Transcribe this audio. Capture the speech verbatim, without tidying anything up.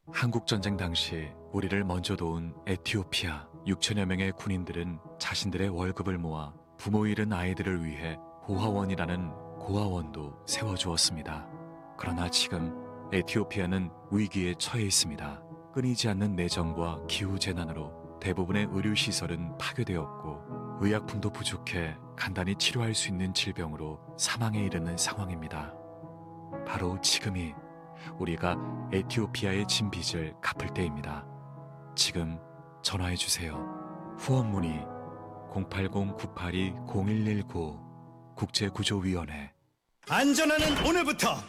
한국전쟁 당시 우리를 먼저 도운 에티오피아 육천여 명의 군인들은 자신들의 월급을 모아 부모 잃은 아이들을 위해 고아원이라는 고아원도 세워주었습니다. 그러나 지금 에티오피아는 위기에 처해 있습니다. 끊이지 않는 내정과 기후재난으로 대부분의 의료시설은 파괴되었고 의약품도 부족해 간단히 치료할 수 있는 질병으로 사망에 이르는 상황입니다. 바로 지금이 우리가 에티오피아의 진 빚을 갚을 때입니다. 지금 전화해 주세요. 후원 문의 공팔공 구팔이 공일일구 국제구조위원회. 안전하는 오늘부터